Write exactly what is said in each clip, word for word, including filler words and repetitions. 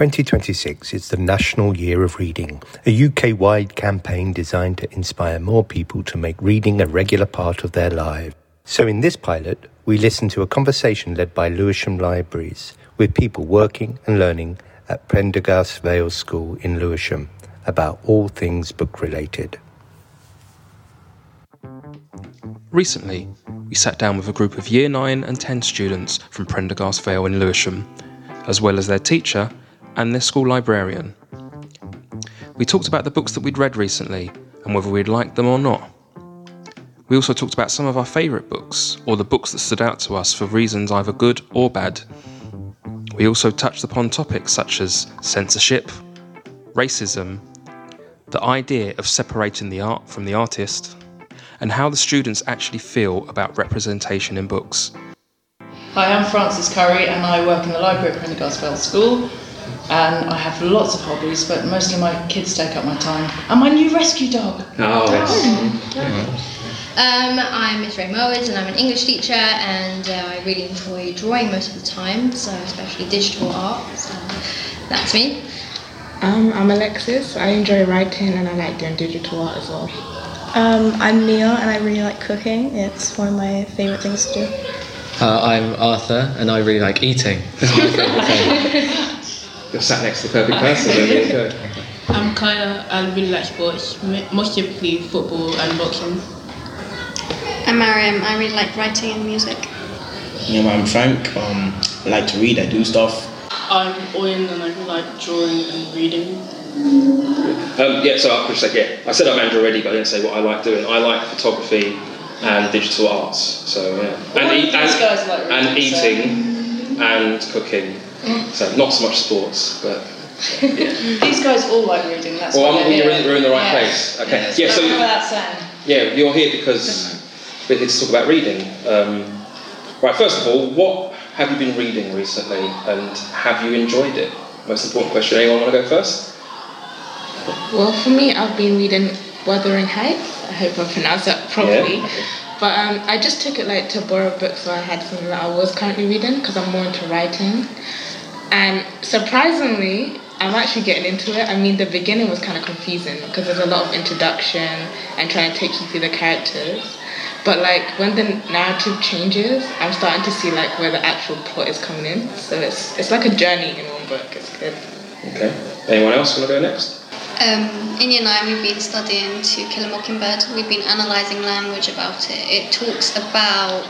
twenty twenty-six is the National Year of Reading, a U K-wide campaign designed to inspire more people to make reading a regular part of their lives. So in this pilot, we listen to a conversation led by Lewisham Libraries with people working and learning at Prendergast Vale School in Lewisham about all things book-related. Recently, we sat down with a group of Year nine and ten students from Prendergast Vale in Lewisham, as well as their teacher and their school librarian. We talked about the books that we'd read recently and whether we'd liked them or not. We also talked about some of our favourite books, or the books that stood out to us for reasons either good or bad. We also touched upon topics such as censorship, racism, the idea of separating the art from the artist, and how the students actually feel about representation in books. Hi, I'm Frances Curry and I work in the library at Prendergast Vale School, and I have lots of hobbies, but mostly my kids take up my time. And my new rescue dog. Oh, yes. Oh. Um, I'm Miss Ray Mowers and I'm an English teacher, and uh, I really enjoy drawing most of the time, so especially digital art, so that's me. Um, I'm Alexis. I enjoy writing and I like doing digital art as well. Um, I'm Mia and I really like cooking. It's one of my favourite things to do. Uh, I'm Arthur and I really like eating. It's my favourite thing. You're sat next to the perfect person. There you go. I'm Kyla. I really like sports, most typically football and boxing. I'm Mariam. I really like writing and music. Yeah, I'm Frank. Um, I like to read. I do stuff. I'm Owen and I really like drawing and reading. Um, yeah, so I could say, yeah, I said I'm Andrew already, but I didn't say what I like doing. I like photography and digital arts, so yeah. Well, and, eat, and, guys like reading, and eating so. And cooking. So not so much sports, but yeah. These guys all like reading, that's well, why I'm, they're we're, in, we're in the right yeah. place. Okay. Yeah, yeah so that saying. Yeah, you're here because we're here to talk about reading. Um, right, first of all, what have you been reading recently and have you enjoyed it? Most important question. Anyone want to go first? Well, for me, I've been reading Wuthering Heights. I hope I pronounced that properly. Yeah. But um, I just took it like to borrow books so I had something that I was currently reading because I'm more into writing. And surprisingly, I'm actually getting into it. I mean, the beginning was kind of confusing because there's a lot of introduction and trying to take you through the characters. But like when the narrative changes, I'm starting to see like where the actual plot is coming in. So it's it's like a journey in one book. It's good. Okay. Anyone else want to go next? Um, in Year nine we've been studying To Kill a Mockingbird. We've been analysing language about it. It talks about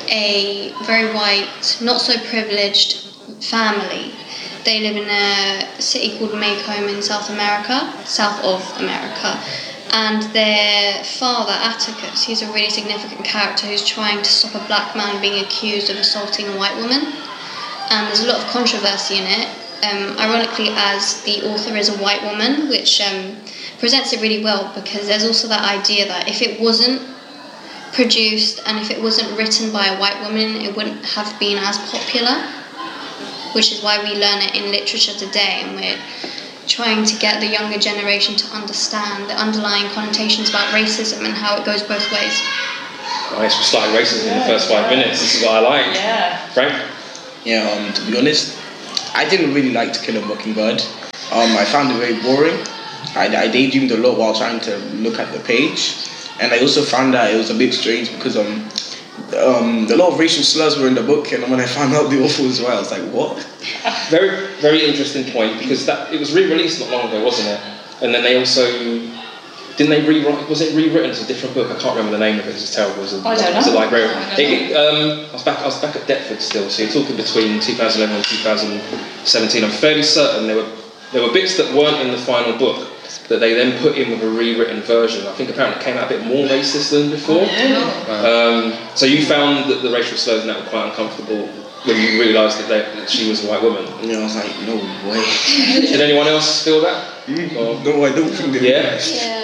a very white, not so privileged family. They live in a city called Maycomb in South America, south of America. And their father, Atticus, he's a really significant character who's trying to stop a black man being accused of assaulting a white woman. And there's a lot of controversy in it. Um, ironically, as the author is a white woman, which um, presents it really well, because there's also that idea that if it wasn't produced and if it wasn't written by a white woman, it wouldn't have been as popular, which is why we learn it in literature today, and we're trying to get the younger generation to understand the underlying connotations about racism and how it goes both ways. Nice, we're starting racism yeah, in the first five yeah. minutes. This is what I like. Yeah. Frank? Yeah, um, to be honest, I didn't really like To Kill a Mockingbird. Um, I found it very boring. I, I daydreamed a lot while trying to look at the page. And I also found that it was a bit strange because um, um, a lot of racial slurs were in the book, and when I found out the author was white, I was like, what? Very, very interesting point, because that it was re-released not long ago, wasn't it? And then they also... Didn't they rewrite? Was it rewritten as a different book? I can't remember the name of it. It's terrible. It was a, I don't know. It was a library. I, it, um, I was back. I was back at Deptford still. So you're talking between two thousand eleven and two thousand seventeen. I'm fairly certain there were there were bits that weren't in the final book that they then put in with a rewritten version. I think apparently it came out a bit more racist than before. Um, so you found that the racial slurs in that were quite uncomfortable when you realised that, they, that she was a white woman. Yeah, I was like, no way. Did anyone else feel that? Mm, no, I don't think they yeah. Yeah.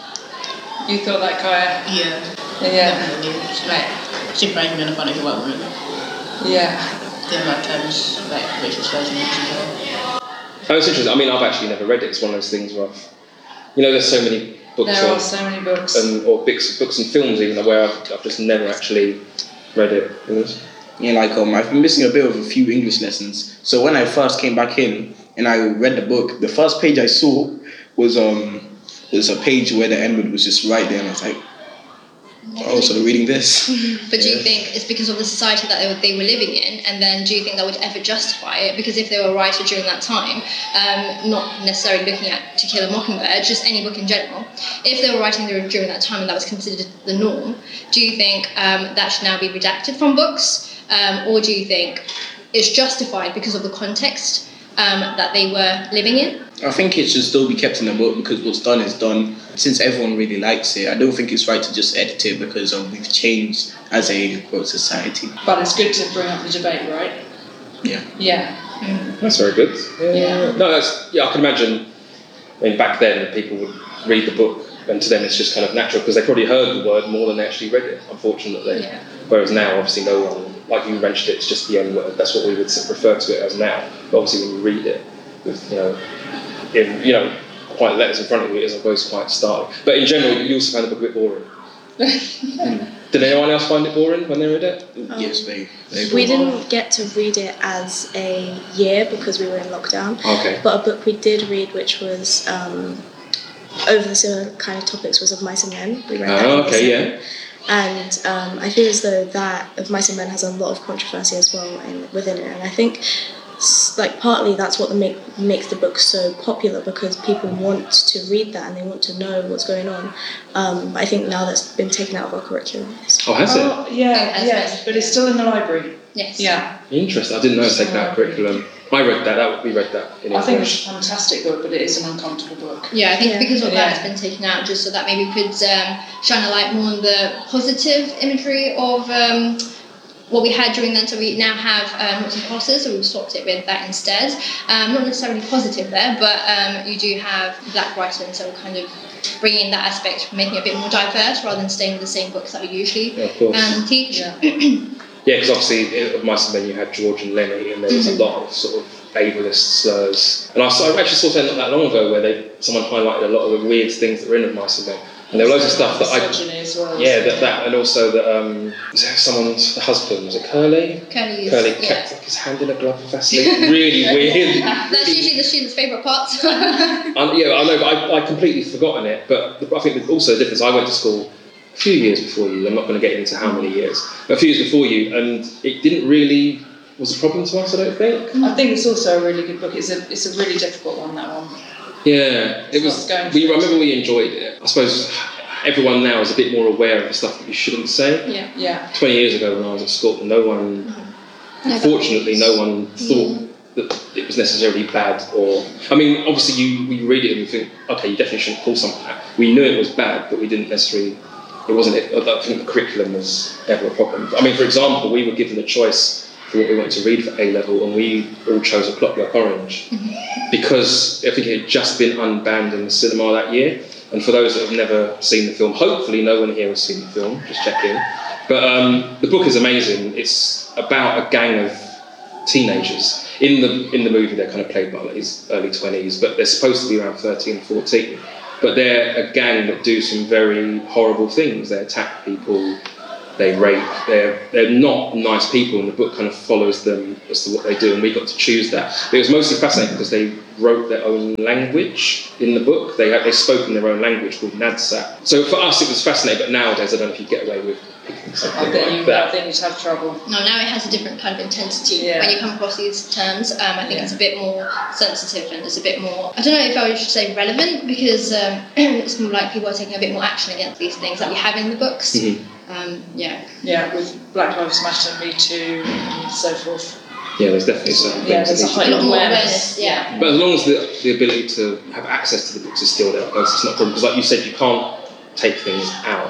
You thought that, Kaya? Yeah. Yeah. Definitely. Like, she probably made fun of white woman. Yeah. The amount of times, like, racial slurs and everything. Oh, it's interesting. I mean, I've actually never read it. It's one of those things where I've, you know, there's so many books. There or, are so many books. And, or books, books and films even, where I've, I've just never actually read it. Yeah, like, um, I've been missing a bit of a few English lessons. So when I first came back in, and I read the book, the first page I saw was um was a page where the N-word was just right there, and I was like, oh, so they're reading this. But do you think it's because of the society that they were, they were living in, and then do you think that would ever justify it? Because if they were a writer during that time, um, not necessarily looking at To Kill a Mockingbird, just any book in general, if they were writing during that time and that was considered the norm, do you think um, that should now be redacted from books? Um, or do you think it's justified because of the context um, that they were living in? I think it should still be kept in the book because what's done is done. Since everyone really likes it, I don't think it's right to just edit it because um, we've changed as a quote, society. But it's good to bring up the debate, right? Yeah. Yeah. Mm. That's very good. Yeah. yeah. No, that's, yeah, I can imagine, I mean, back then people would read the book and to them it's just kind of natural because they probably heard the word more than they actually read it, unfortunately. Yeah. Whereas now, obviously, no one, like you mentioned, it's just the N word. That's what we would refer to it as now. But obviously, when you read it, with, you know, in, you know, quite letters in front of you, it's always quite startling. But in general, you also find the book a bit boring. mm. Did anyone else find it boring when they read it? Um, yes, they. they we didn't get to read it as a year because we were in lockdown. Okay. But a book we did read, which was um, over the similar kind of topics, was Of Mice and Men. We read that. Oh, okay, yeah. And um, I feel as though that Of Mice and Men has a lot of controversy as well in, within it, and I think like partly that's what the make, makes the book so popular because people want to read that and they want to know what's going on. Um, I think now that's been taken out of our curriculum. Oh, has it? Oh, yeah, yes, but it's still in the library. Yes. Yeah. Interesting. I didn't know it's taken out of curriculum. I read that. That we read that in English. I think it's a fantastic book, but it is an uncomfortable book. Yeah, I think yeah. because of yeah. that, it's been taken out just so that maybe we could um, shine a light more on the positive imagery of um, what we had during then. So we now have um, Noughts and Crosses, so we've swapped it with that instead. Um, not necessarily positive there, but um, you do have black writing, so we're kind of bringing that aspect, making it a bit more diverse rather than staying with the same books that we usually yeah, um, teach. Yeah. Yeah, because obviously Of Mice and Men you had George and Lenny, and there was mm-hmm. a lot of sort of ableist slurs. And I, saw, I actually saw something not that long ago where they someone highlighted a lot of the weird things that were in Of Mice and Men. And there were loads of stuff that I... As well, yeah, that, that, and also that, um... was there someone's husband, was it Curly? Curly, Curly yeah. kept like, his hand in a glove of Vaseline. Really weird. That's usually the students' favourite part. um, yeah, I know, but I, I completely forgotten it. But I think also the difference, I went to school a few years before you, I'm not going to get into how many years, but a few years before you, and it didn't really was a problem to us, I don't think. I think it's also a really good book. It's a it's a really difficult one, that one. Yeah, it was. We, I remember we enjoyed it. I suppose everyone now is a bit more aware of the stuff that you shouldn't say. Yeah, yeah. Twenty years ago when I was at school, no one, mm-hmm. unfortunately, no one thought mm. that it was necessarily bad. Or, I mean, obviously, you we read it and you think, okay, you definitely shouldn't call something that. We knew it was bad, but we didn't necessarily. It wasn't. I don't think the curriculum was ever a problem. I mean, for example, we were given a choice for what we wanted to read for A level, and we all chose A Clockwork Orange mm-hmm. because I think it had just been unbanned in the cinema that year. And for those that have never seen the film, hopefully no one here has seen the film. Just checking. But um, the book is amazing. It's about a gang of teenagers. In the in the movie, they're kind of played by like his early twenties, but they're supposed to be around thirteen, fourteen. But they're a gang that do some very horrible things. They attack people, they rape, they're, they're not nice people, and the book kind of follows them as to what they do, and we got to choose that. But it was mostly fascinating because they wrote their own language in the book. They had, they spoke in their own language called Nadsat. So for us it was fascinating, but nowadays I don't know if you get away with picking something like you, that. I think you'd have trouble. No, now it has a different kind of intensity yeah. when you come across these terms. Um, I think yeah. it's a bit more sensitive and it's a bit more, I don't know if I should say relevant, because um, it's more like people are taking a bit more action against these things that we have in the books. Mm-hmm. Um, yeah. Yeah, with Black Lives Matter, Me Too, and so forth. Yeah, there's definitely some yeah, things. There's a lot more awareness. awareness, yeah. But as long as the, the ability to have access to the books is still there, it's not a problem. Because like you said, you can't take things out.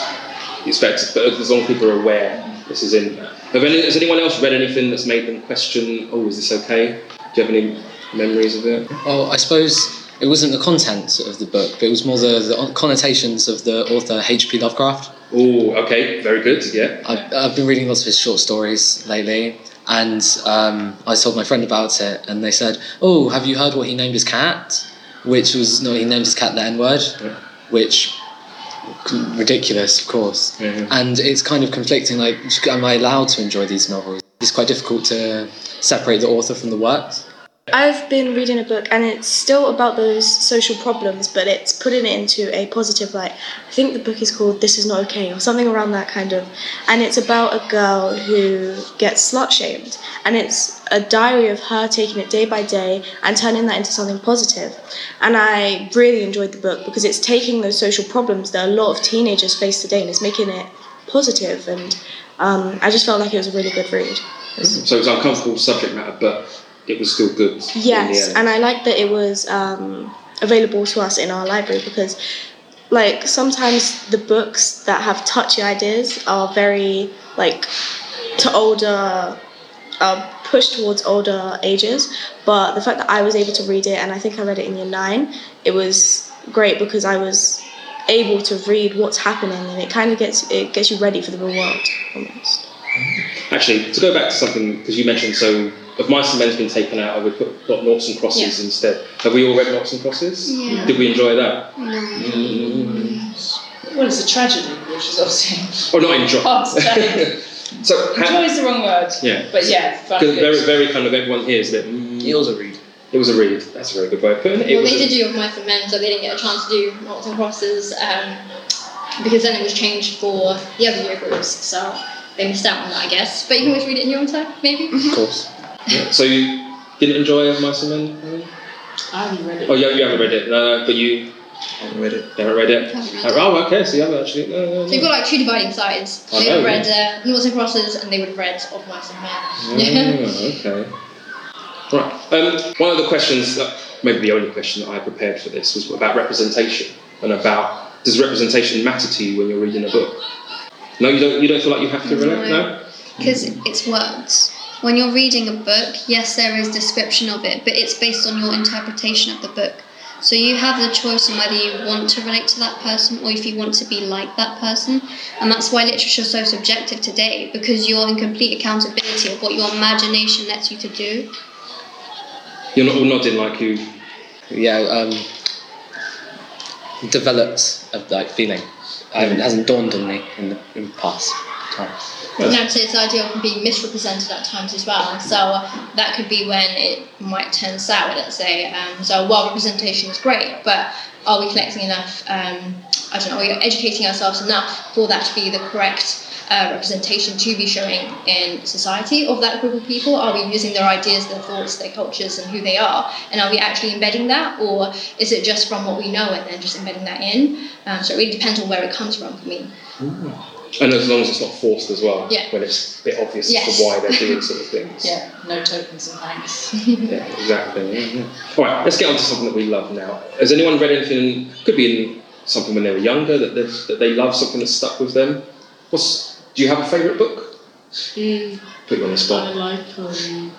You expect it, but as long as people are aware this is in there. Have any, has anyone else read anything that's made them question, oh, is this okay? Do you have any memories of it? Well, I suppose it wasn't the content of the book, but it was more the, the connotations of the author H P Lovecraft. Oh, okay, very good, yeah. I've, I've been reading lots of his short stories lately, and um, I told my friend about it, and they said, oh, have you heard what he named his cat? Which was, no, he named his cat the N-word, yeah. Which, ridiculous, of course. Mm-hmm. And it's kind of conflicting, like, am I allowed to enjoy these novels? It's quite difficult to separate the author from the works. I've been reading a book and it's still about those social problems, but it's putting it into a positive light. I think the book is called This Is Not Okay or something around that kind of, and it's about a girl who gets slut-shamed, and it's a diary of her taking it day by day and turning that into something positive. And I really enjoyed the book because it's taking those social problems that a lot of teenagers face today and it's making it positive, and um, I just felt like it was a really good read. So it was uncomfortable subject matter, but it was still good. Yes, and I like that it was um, available to us in our library because, like, sometimes the books that have touchy ideas are very, like, to older, uh, pushed towards older ages. But the fact that I was able to read it, and I think I read it in year nine, it was great because I was able to read what's happening, and it kind of gets it gets you ready for the real world almost. Actually, to go back to something, because you mentioned, so if Mice and Men's been taken out, I would put got Noughts and Crosses Yeah. instead. Have we all read Noughts and Crosses? Yeah. Did we enjoy that? No. Mm. Well, it's a tragedy, which is obviously. Or not enjoy. hard to say. So Enjoy is the wrong word. Yeah. But yeah, fun. Because very, very kind of everyone here is a bit. Mm, It was a read. It was a read. That's a very good way of putting it. It Well, was they a- did do with Mice and Men, so they didn't get a chance to do Noughts and Crosses um, because then it was changed for the other year groups, so they missed out on that, I guess. But you can always read it in your own time, maybe. Of course. Yeah. So you didn't enjoy Mice and Men? Really? I haven't read it. Oh, yeah, you haven't read it. No, no, but you I haven't read it. you haven't read it. Haven't read it. Oh, okay. So you haven't actually. No, no, no. So you've got like two dividing sides. I They know, would have read uh, Noughts and Crosses and they would have read Of Mice and Men. Oh, okay. Right. Um, one of the questions, that, maybe the only question that I prepared for this, was about representation and about does representation matter to you when you're reading a book? No, you don't. You don't feel like you have to relate. No. Because it's words. When you're reading a book, yes, there is description of it, but it's based on your interpretation of the book. So you have the choice on whether you want to relate to that person or if you want to be like that person. And that's why literature is so subjective today, because you're in complete accountability of what your imagination lets you to do. You're not all nodding like you. Yeah, um, developed a like feeling. I haven't, it hasn't dawned on me in the in past times. And I'd say it's the idea of being misrepresented at times as well. So uh, that could be when it might turn sour, let's say. Um, so while representation is great, but are we collecting enough, um, I don't know, are we educating ourselves enough for that to be the correct uh, representation to be showing in society of that group of people? Are we using their ideas, their thoughts, their cultures and who they are? And are we actually embedding that? Or is it just from what we know and then just embedding that in? Um, so it really depends on where it comes from for me. Ooh. And as long as it's not forced as well, Yeah. when it's a bit obvious Yes. as to why they're doing sort of things. Yeah, no tokens and thanks. Yeah, exactly. Yeah, yeah. All right, let's get on to something that we love now. Has anyone read anything, could be in something when they were younger, that, that they love, something that stuck with them? What's, do you have a favourite book? Mm, Put you on the I spot. like, um,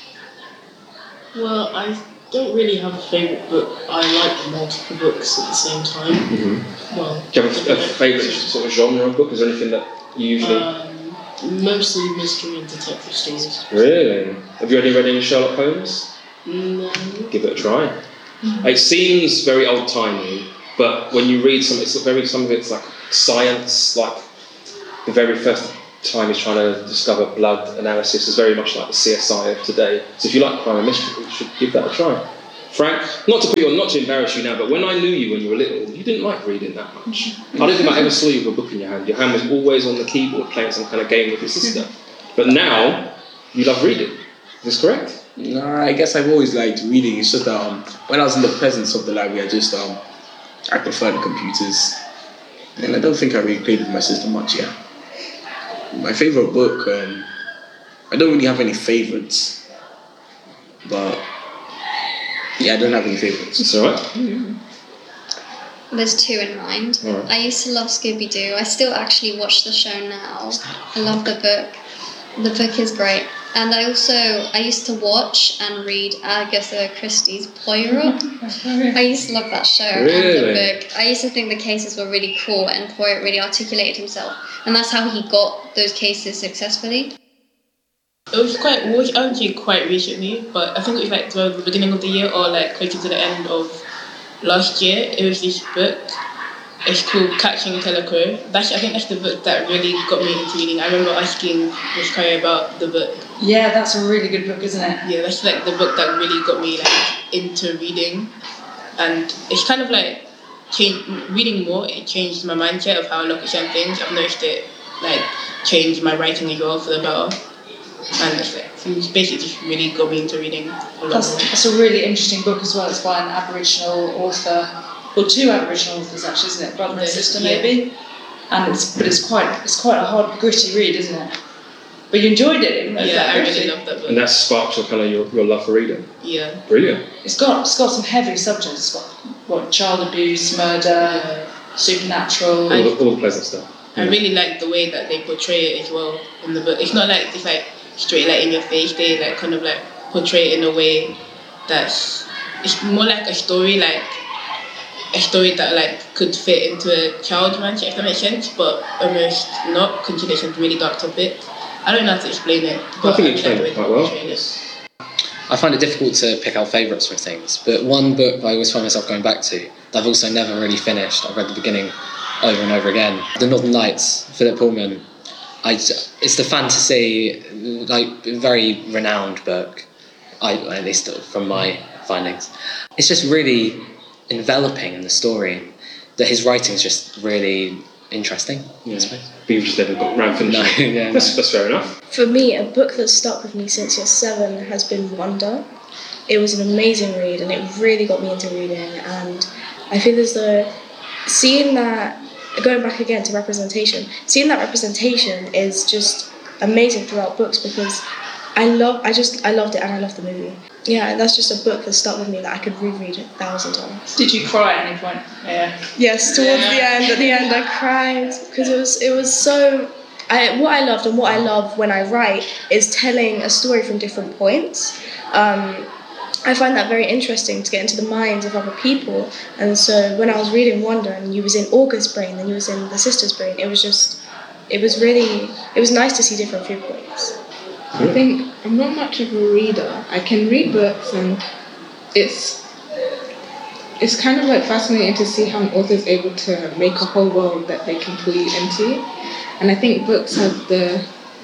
well, I don't really have a favourite book. I like multiple books at the same time. Mm-hmm. Well, Do you have a, a favourite sort of genre of book? Is there anything that you usually... um, mostly mystery and detective stories. Really? Have you already read any Sherlock Holmes? No. Give it a try. It seems very old-timey, but when you read some, it's very, some of it's like science, like the very first time he's trying to discover blood analysis is very much like the C S I of today. So if you like crime and mystery, you should give that a try. Frank, not to put you on, not to embarrass you now, but when I knew you when you were little, you didn't like reading that much. I don't think I ever saw you with a book in your hand. Your hand was always on the keyboard playing some kind of game with your sister. But now, you love reading. Is this correct? No, I guess I've always liked reading. It's just that um, when I was in the presence of the library, I just um, I prefer the computers, and I don't think I really played with my sister much yet. My favorite book, um, I don't really have any favorites, but yeah, I don't have any favorites. It's alright. There's two in mind. Alright. I used to love Scooby-Doo. I still actually watch the show now. I love the book. The book is great. And I also, I used to watch and read Agatha Christie's Poirot. I used to love that show and Really? the book. I used to think the cases were really cool and Poirot really articulated himself. And that's how he got those cases successfully. It was quite, it was actually quite recently, but I think it was like the beginning of the year or like closer to the end of last year. It was this book. It's called Catching Killer Crow. That's, I think that's the book that really got me into reading. I remember asking Miss Curry about the book Yeah, that's a really good book, isn't it? Yeah, that's like the book that really got me like into reading, and it's kind of like change, reading more. It changed my mindset of how I look at certain things. I've noticed it like change my writing as well for the better, and it's, like, it's basically just really got me into reading a lot That's, more. that's a really interesting book as well. It's by an Aboriginal author, or two Aboriginal authors actually, isn't it? Brother and sister, Yeah. maybe. And it's but it's quite it's quite a hard, gritty read, isn't it? But you enjoyed it, even though it's Yeah, that I gritty. really love that book. And that sparks your kind of your, your love for reading. Yeah. Brilliant. It's got it's got some heavy subjects. It's got what child abuse, murder, Yeah. supernatural. All the, all the pleasant stuff. I really like the way that they portray it as well in the book. It's not like just like straight like in your face. They like kind of like portray it in a way that's it's more like a story, like a story that like could fit into a child's mindset, if that makes sense, but almost not, considering it's a really dark topic. I don't know how to explain it. I think you really explained like it the way quite they well. portray it. I find it difficult to pick out favourites with things, but one book I always find myself going back to, that I've also never really finished, I've read the beginning over and over again, The Northern Lights, Philip Pullman. I, it's the fantasy, like, very renowned book, I, at least from my findings. It's just really enveloping in the story, that his writing is just really interesting. Yeah. But you've just never got around finishing. No, yeah, that's, no. that's fair enough. For me, a book that's stuck with me since year seven has been Wonder. It was an amazing read and it really got me into reading, and I feel as though seeing that, going back again to representation, seeing that representation is just amazing throughout books, because I love, I just, I loved it, and I loved the movie. Yeah, that's just a book that stuck with me that I could reread a thousand times. Did you cry at any point? Yeah. Yes, towards the end, at the end I cried, because it was, it was so, I, what I loved and what I love when I write is telling a story from different points. Um, I find that very interesting, to get into the minds of other people, and so when I was reading Wonder and you was in August's brain and you was in the sister's brain, it was just, it was really, it was nice to see different viewpoints. I think I'm not much of a reader. I can read books, and it's it's kind of like fascinating to see how an author is able to make a whole world that they can pull you into. And I think books have the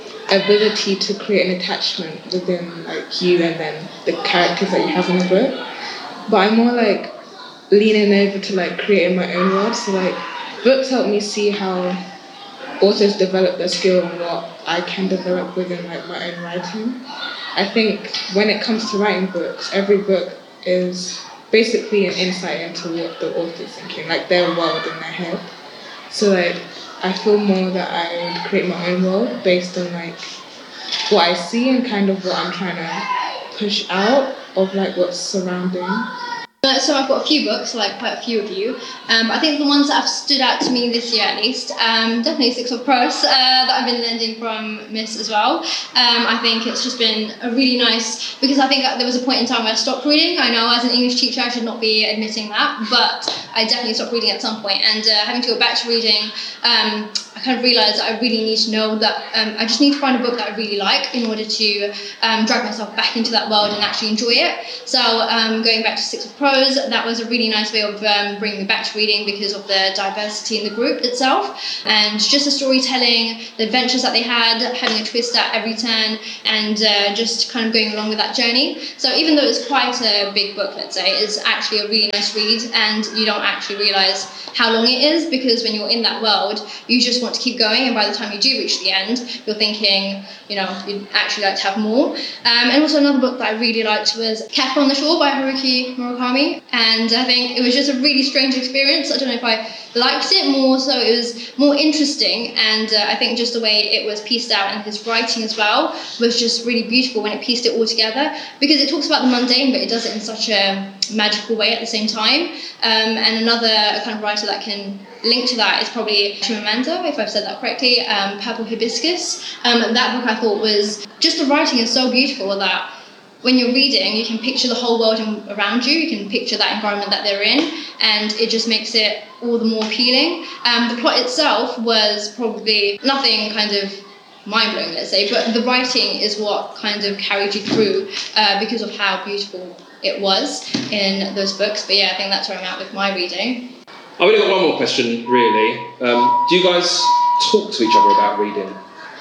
ability to create an attachment within like you and then the characters that you have in the book. But I'm more like leaning over to like creating my own world. So like books help me see how authors develop their skill and what I can develop within like my own writing. I think when it comes to writing books, every book is basically an insight into what the author's thinking, like their world in their head. So like I feel more that I would create my own world based on like what I see and kind of what I'm trying to push out of like what's surrounding. Uh, so I've got a few books, like quite a few of you. Um, I think the ones that have stood out to me this year at least, um, definitely Six of Crows, uh, that I've been lending from Miss as well. Um, I think it's just been a really nice, because I think there was a point in time where I stopped reading. I know as an English teacher I should not be admitting that, but I definitely stopped reading at some point, and uh, having to go back to reading, um, I kind of realised that I really need to know that um, I just need to find a book that I really like in order to um, drag myself back into that world and actually enjoy it. So um, going back to Six of Crows, that was a really nice way of um, bringing me back to reading because of the diversity in the group itself, and just the storytelling, the adventures that they had, having a twist at every turn, and uh, just kind of going along with that journey. So even though it's quite a big book, let's say, it's actually a really nice read, and you don't actually realise how long it is, because when you're in that world, you just want to keep going, and by the time you do reach the end, you're thinking, you know, you'd actually like to have more. Um, and also another book that I really liked was Cafe on the Shore by Haruki Murakami, and I think it was just a really strange experience. I don't know if I liked it more, so it was more interesting, and uh, I think just the way it was pieced out and his writing as well was just really beautiful when it pieced it all together, because it talks about the mundane, but it does it in such a magical way at the same time. Um, and another kind of writer that can link to that is probably Chimamanda, if I've said that correctly, um, Purple Hibiscus. Um, that book I thought was, just the writing is so beautiful that when you're reading, you can picture the whole world in, around you, you can picture that environment that they're in, and it just makes it all the more appealing. Um, the plot itself was probably nothing kind of mind-blowing, let's say, but the writing is what kind of carried you through uh, because of how beautiful it was in those books. But yeah, I think that's where I'm at with my reading. I've only got one more question, really. Um, do you guys talk to each other about reading?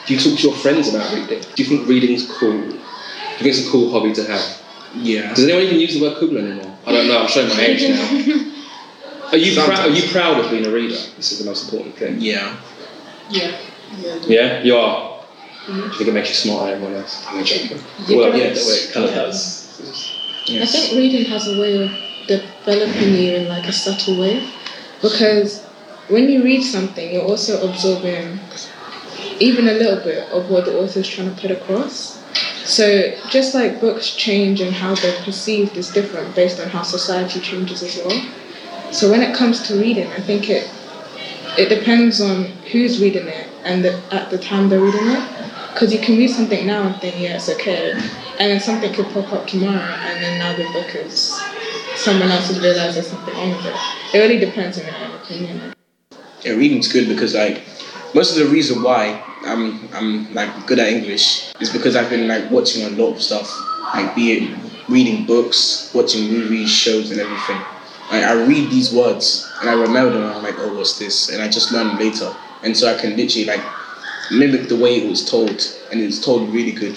Do you talk to your friends about reading? Do you think reading's cool? Do you think it's a cool hobby to have? Yeah. Does anyone even use the word cool anymore? I don't know, I'm showing my age now. Are you, prou- are you proud of being a reader? This is the most important thing. Yeah. Yeah. Yeah. Yeah? You are? Mm-hmm. Do you think it makes you smarter than everyone else? I'm joking. Yeah, Well, but yeah, it's- it kind of yeah. does. I think reading has a way of developing you in like a subtle way, because when you read something, you're also absorbing even a little bit of what the author's trying to put across. So just like books change and how they're perceived is different based on how society changes as well. So when it comes to reading, I think it it depends on who's reading it and the, at the time they're reading it. Because you can read something now and think, yeah, it's okay, and then something could pop up tomorrow, and then now the book is someone else has realised there's something wrong with it. It really depends on your own opinion. Yeah, reading's good because like most of the reason why I'm I'm like good at English is because I've been like watching a lot of stuff, like be it reading books, watching movies, shows, and everything. Like I read these words and I remember them. And I'm like, oh, what's this? And I just learn them later, and so I can literally like mimic the way it was told, and it's told really good.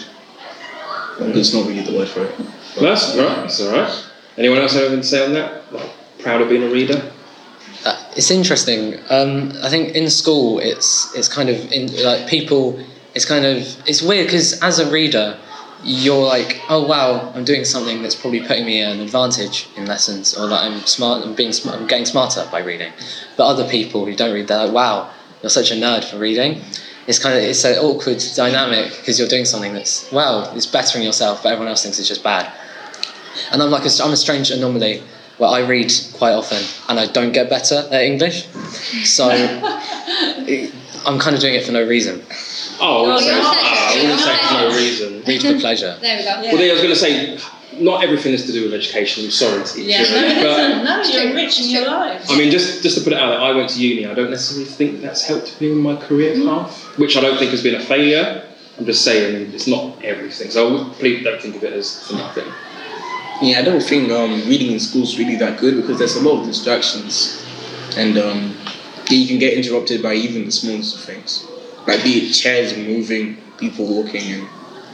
But it's not really the word for it. Well, that's right. That's all right. Anyone else have anything to say on that? Like, proud of being a reader? Uh, it's interesting. Um, I think in school, it's it's kind of in, like people. It's kind of it's weird because as a reader, you're like, oh wow, I'm doing something that's probably putting me an advantage in lessons, or that I'm smart, I'm being smart, I'm getting smarter by reading. But other people who don't read, they're like, wow, you're such a nerd for reading. It's kind of it's an awkward dynamic because you're doing something that's wow, it's bettering yourself, but everyone else thinks it's just bad. And I'm like a, I'm a strange anomaly where I read quite often and I don't get better at English, so it, I'm kind of doing it for no reason. Oh, I wouldn't Oh, say, you're ah, I wouldn't say obsessed. for no reason. Read for pleasure. There we go. Well, then I was going to say, not everything is to do with education. I'm sorry, teacher. Yeah, no, it but, isn't. No, you're enriching your life. I mean, just just to put it out there, I went to uni. I don't necessarily think that's helped me in my career path, which I don't think has been a failure. I'm just saying it's not everything. So I would, please don't think of it as for nothing. Yeah, I don't think um, reading in school is really that good because there's a lot of distractions, and um, you can get interrupted by even the smallest of things, like be it chairs moving, people walking, and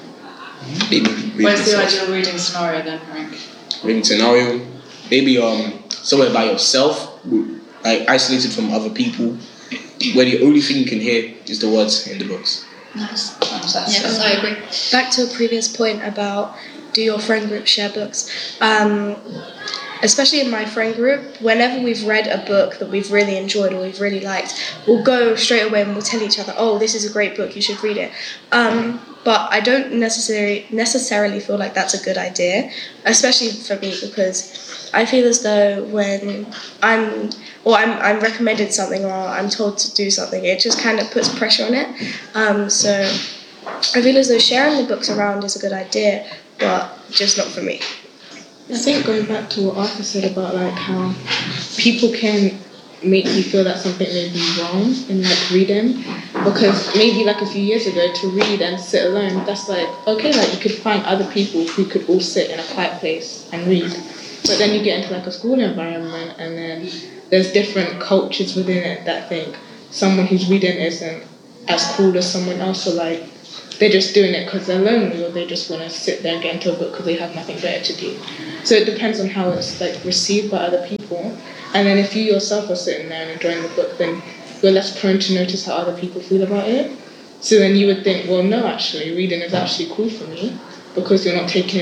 maybe reading Where's the stuff. ideal reading scenario then, Frank? Reading scenario, maybe um somewhere by yourself, like isolated from other people, where the only thing you can hear is the words in the books. Nice. Nice. That's Yes, I agree. Back to a previous point about do your friend group share books. Um, especially in my friend group, whenever we've read a book that we've really enjoyed or we've really liked, we'll go straight away and we'll tell each other, oh, this is a great book, you should read it. Um, but I don't necessarily necessarily feel like that's a good idea, especially for me, because I feel as though when I'm or I'm I'm recommended something or I'm told to do something, it just kind of puts pressure on it. Um, so I feel as though sharing the books around is a good idea, but just not for me. I think going back to what Arthur said about like how people can make you feel that something may be wrong in like reading, because maybe like a few years ago to read and sit alone, that's like okay, like you could find other people who could all sit in a quiet place and read, but then you get into like a school environment and then there's different cultures within it that think someone who's reading isn't as cool as someone else, or like they're just doing it because they're lonely, or they just want to sit there and get into a book because they have nothing better to do. So it depends on how it's like received by other people. And then if you yourself are sitting there and enjoying the book, then you're less prone to notice how other people feel about it. So then you would think, well, no, actually, reading is actually cool for me because you're not taking